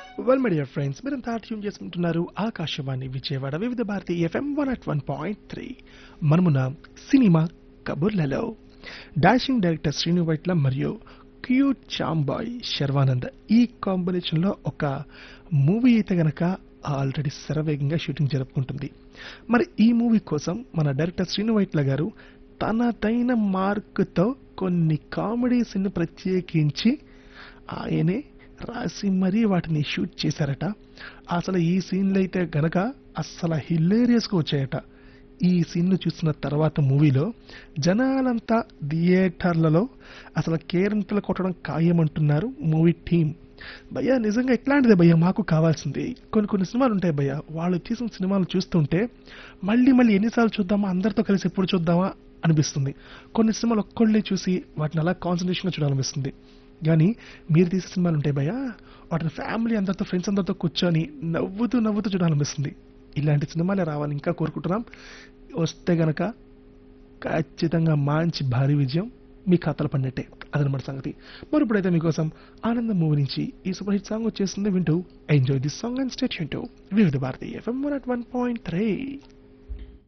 Well my dear friends మీరంతా tune చేసుకుంటున్నారు ఆకాశవాణి విజయవాడ వివిధ భారతి ఎఫ్ఎం 101.3 మనమున సినిమా కబుర్లలో డాషింగ్ డైరెక్టర్ శ్రీను వైట్ల మరియు క్యూట్ చామ్ బాయ్ శర్వానంద్ ఈ కాంబినేషన్ లో ఒక మూవీ అయితే గనక ఆల్రెడీ శరవేగంగా షూటింగ్ జరుపుకుంటుంది. మరి ఈ మూవీ కోసం మన డైరెక్టర్ శ్రీను వైట్ల గారు తనదైన మార్కుతో కొన్ని కామెడీ సీన్ ప్రత్యేకించి ఆయనే రాసి మరీ వాటిని షూట్ చేశారట. అసలు ఈ సీన్లు అయితే గనక అస్సలు హిలేరియస్గా వచ్చాయట. ఈ సీన్ను చూసిన తర్వాత మూవీలో జనాలంతా థియేటర్లలో అసలు కేరింతలు కొట్టడం ఖాయమంటున్నారు మూవీ టీమ్. భయ్యా నిజంగా ఇట్లాంటిదే భయ్యా మాకు కావాల్సింది. కొన్ని సినిమాలు ఉంటాయి భయ్యా, వాళ్ళు తీసిన సినిమాలు చూస్తుంటే మళ్ళీ మళ్ళీ ఎన్నిసార్లు చూద్దామా, అందరితో కలిసి ఎప్పుడు చూద్దామా అనిపిస్తుంది. కొన్ని సినిమాలు ఒక్కళ్ళే చూసి వాటిని అలా కాన్సన్ట్రేషన్గా చూడాలనిపిస్తుంది. కానీ మీరు తీసే సినిమాలు ఉంటాయి భయ్యా, వాటిని ఫ్యామిలీ అందరితో ఫ్రెండ్స్ అందరితో కూర్చొని నవ్వుతూ నవ్వుతూ చూడాలనిపిస్తుంది. ఇలాంటి సినిమాలే రావాలని ఇంకా కోరుకుంటున్నాం. వస్తే గనక ఖచ్చితంగా మంచి భారీ విజయం మీ ఖాతాలో పడినట్టే. అదనమాట సంగతి. మరి ఇప్పుడైతే మీకోసం ఆనందం మూవీ నుంచి ఈ సూపర్ హిట్ సాంగ్ వచ్చేస్తుంది. వింటూ enjoy this song and stay tuned to వివిధ భారతి ఎఫ్ఎం 101.3.